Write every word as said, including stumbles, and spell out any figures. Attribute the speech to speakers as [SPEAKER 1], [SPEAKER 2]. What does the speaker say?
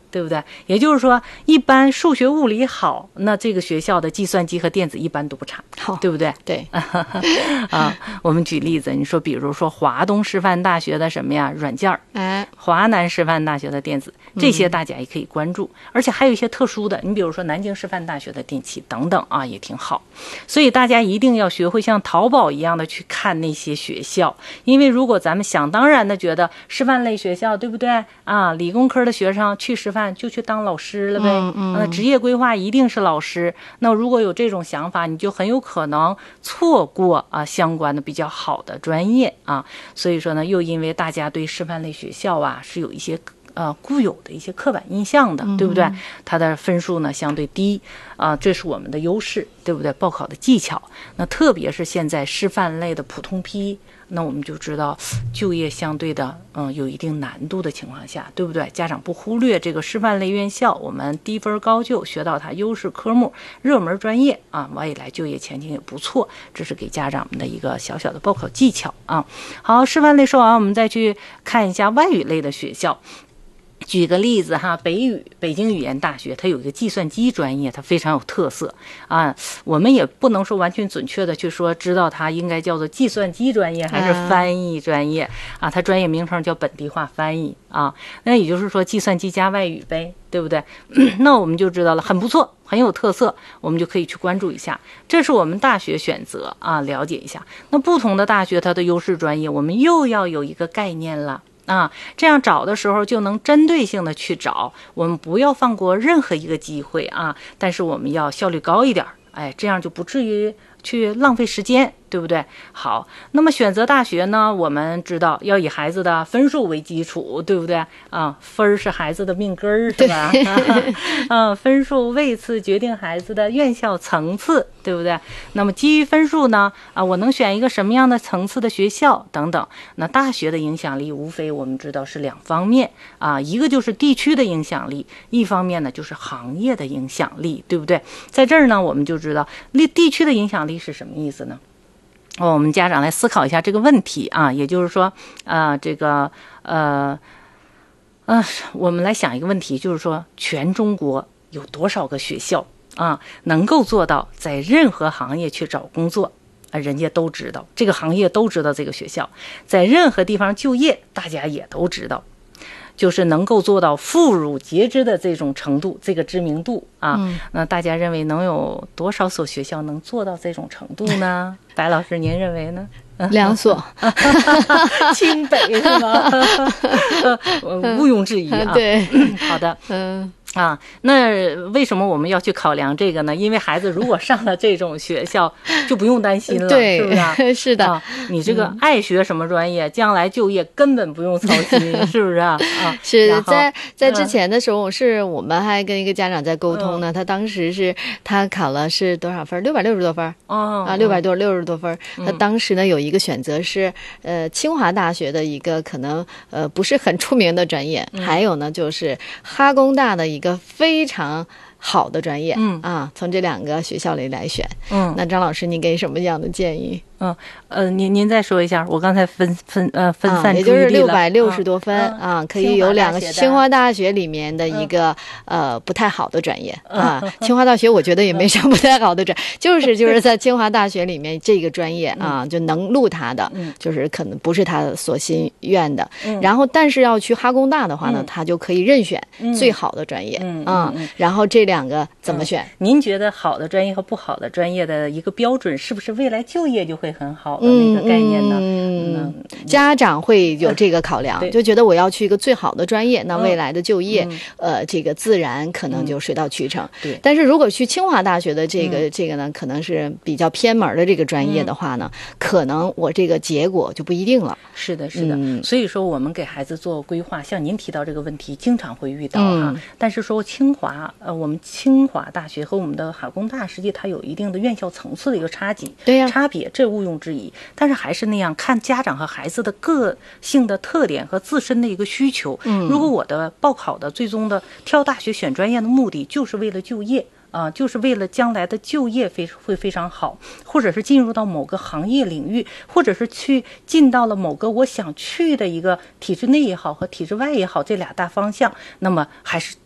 [SPEAKER 1] 对不对？也就是说，一般数学、物理好，那这个学校的计算机和电子一般都不差，对不对？
[SPEAKER 2] 对
[SPEAKER 1] 啊，我们举例子，你说，比如说华东师范大学的什么呀，软件儿，
[SPEAKER 2] 哎，
[SPEAKER 1] 华南师范大学的电子，这些大家也可以关注。嗯、而且还有一些特殊的，你比如说南京师范大学的电气等等啊，也挺好。所以大家一定要学会像淘宝一样的去看那些学校，因为如果咱们想当然的觉得师范类学校，对不对啊？理工科的学生去师范就去当老师了呗，
[SPEAKER 2] 嗯嗯、
[SPEAKER 1] 呃，职业规划一定是老师。那如果有这种想法，你就很有可能错过啊相关的比较好的专业啊。所以说呢，又因为大家对师范类学校啊是有一些呃固有的一些刻板印象的，对不对？它的分数呢相对低啊、呃，这是我们的优势，对不对？报考的技巧，那特别是现在师范类的普通批。那我们就知道就业相对的嗯有一定难度的情况下，对不对？家长不忽略这个师范类院校，我们低分高就，学到它优势科目、热门专业啊，未来就业前景也不错。这是给家长们的一个小小的报考技巧啊。好，师范类说完，我们再去看一下外语类的学校。举个例子哈，北语北京语言大学，它有一个计算机专业，它非常有特色啊。我们也不能说完全准确的去说知道它应该叫做计算机专业还是翻译专业啊？它专业名称叫本地化翻译啊。那也就是说计算机加外语呗，对不对？那我们就知道了，很不错，很有特色，我们就可以去关注一下。这是我们大学选择啊，了解一下。那不同的大学它的优势专业，我们又要有一个概念了。啊，这样找的时候就能针对性的去找，我们不要放过任何一个机会啊！但是我们要效率高一点，哎，这样就不至于去浪费时间，对不对？好，那么选择大学呢，我们知道要以孩子的分数为基础，对不对啊？分是孩子的命根儿，是吧？啊，分数位次决定孩子的院校层次，对不对？那么基于分数呢，啊，我能选一个什么样的层次的学校等等。那大学的影响力无非我们知道是两方面啊，一个就是地区的影响力，一方面呢就是行业的影响力，对不对？在这儿呢，我们就知道地区的影响力是什么意思呢？哦，我们家长来思考一下这个问题啊，也就是说，啊、呃，这个呃呃，我们来想一个问题，就是说，全中国有多少个学校啊，能够做到在任何行业去找工作啊？人家都知道，这个行业都知道这个学校，在任何地方就业，大家也都知道。就是能够做到妇孺皆知的这种程度，这个知名度啊，嗯、那大家认为能有多少所学校能做到这种程度呢？白老师，您认为呢？
[SPEAKER 2] 两所，
[SPEAKER 1] 清北是吗？毋庸置疑啊。
[SPEAKER 2] 对，
[SPEAKER 1] 好的，
[SPEAKER 2] 嗯。
[SPEAKER 1] 啊，那为什么我们要去考量这个呢？因为孩子如果上了这种学校，就不用担心了，
[SPEAKER 2] 对，
[SPEAKER 1] 是不是、啊？
[SPEAKER 2] 是的、
[SPEAKER 1] 啊，你这个爱学什么专业，嗯、将来就业根本不用操心，是不是啊？啊，
[SPEAKER 2] 是在在之前的时候，是我们还跟一个家长在沟通呢，嗯、他当时是他考了是多少分？六百六十多分
[SPEAKER 1] 哦，
[SPEAKER 2] 啊，六百多六十多分。嗯、他当时呢有一个选择是呃清华大学的一个可能呃不是很出名的专业，嗯、还有呢就是哈工大的一个非常好的专业，嗯啊，从这两个学校里来选，嗯，那张老师，你给什么样的建议？
[SPEAKER 1] 嗯呃，您您再说一下，我刚才分分呃分散注意力了，
[SPEAKER 2] 啊、也就是六百六十多分、嗯、啊，可以有两个
[SPEAKER 1] 清
[SPEAKER 2] 华大学里面的一个、嗯、呃不太好的专业啊。清华大学我觉得也没什么不太好的专业，就是就是在清华大学里面这个专业啊，就能录他的，嗯、就是可能不是他所心愿的。嗯、然后但是要去哈工大的话呢，嗯、他就可以任选最好的专业、嗯、啊。嗯、然后这两个怎么选、
[SPEAKER 1] 嗯？您觉得好的专业和不好的专业的一个标准，是不是未来就业就会很好的那个概念呢？
[SPEAKER 2] 嗯，嗯家长会有这个考量，就觉得我要去一个最好的专业，那未来的就业，嗯、呃，这个自然可能就水到渠成。
[SPEAKER 1] 对、嗯，
[SPEAKER 2] 但是如果去清华大学的这个、嗯、这个呢，可能是比较偏门的这个专业的话呢，嗯、可能我这个结果就不一定了。
[SPEAKER 1] 是的，是的。嗯、所以说，我们给孩子做规划，像您提到这个问题，经常会遇到哈。嗯、但是说清华，呃，我们清华大学和我们的哈工大，实际它有一定的院校层次的一个差距，
[SPEAKER 2] 对呀、啊，
[SPEAKER 1] 差别，这毋庸置疑。但是还是那样，看家长和孩子的个性的特点和自身的一个需求。嗯，如果我的报考的最终的挑大学选专业的目的就是为了就业啊、呃，就是为了将来的就业非会非常好，或者是进入到某个行业领域，或者是去进到了某个我想去的一个体制内也好和体制外也好这俩大方向，那么还是